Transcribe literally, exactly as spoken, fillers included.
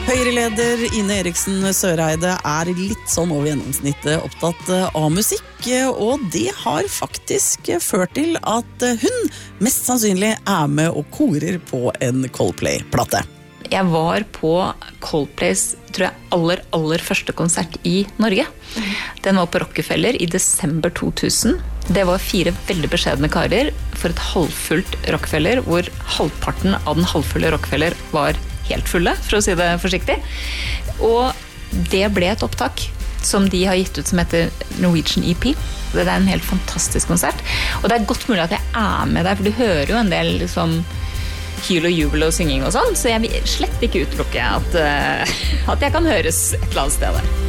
Høyre-leder Ine Eriksen Søreide er litt sånn over gjennomsnittet opptatt av musikk, og det har faktisk ført til at hun mest sannsynlig er med og korer på en Coldplay-platte. Jeg var på Coldplays, tror jeg, aller, aller første konsert i Norge. Den var på Rockefeller i desember to tusen. Det var fire veldig beskjedne karer for et halvfullt Rockefeller, hvor halvparten av den halvfulle Rockefeller var helt fulle, for å si det forsiktig. Og det ble et opptak som de har gitt ut som heter Norwegian E P. Det er en helt fantastisk konsert. Og det er godt mulig at jeg er med der, for du hører jo en del liksom hyl og jubel og synging og sånn, så jeg vil slett ikke utelukke at, uh, at jeg kan høres et eller annet sted der.